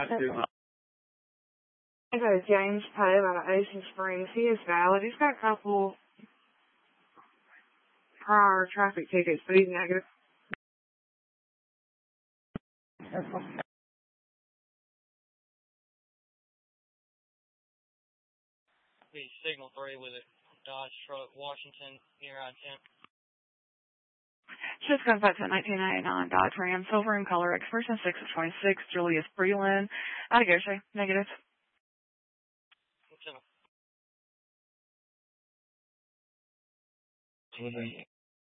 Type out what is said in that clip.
I got James Poe out of Ocean Springs. He is valid. He's got a couple prior traffic tickets, but he's negative. The Signal 3 with a Dodge truck, Washington, near I-10. Just comes back to 1999 Dodge Ram, silver in color, expiration 6 of 26, Julius Breland. Out of Goshen, negative. Lieutenant.